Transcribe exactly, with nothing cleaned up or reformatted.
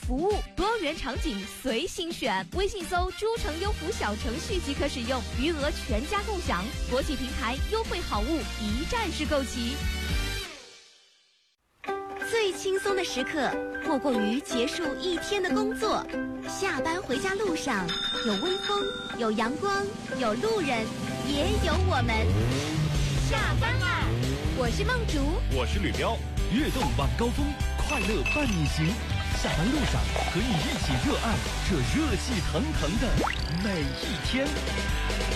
服务，多元场景随心选。微信搜“诸城优福”小程序即可使用，余额全家共享。国际平台优惠好物一站式购齐。最轻松的时刻，莫过于结束一天的工作。下班回家路上，有微风，有阳光，有路人，也有我们。下班啦！我是梦竹， 我是吕彪。悦动晚高峰，快乐伴你行。下班路上和你一起热爱这热气腾腾的每一天。